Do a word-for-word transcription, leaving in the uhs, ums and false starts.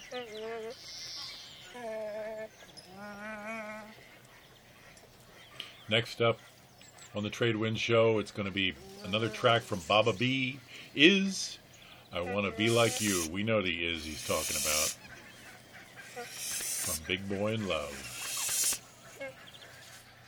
Next up on the Trade Wind Show, it's going to be another track from Baba B. Is I Want to Be Like You. We know the Is he's talking about. From Big Boy in Love.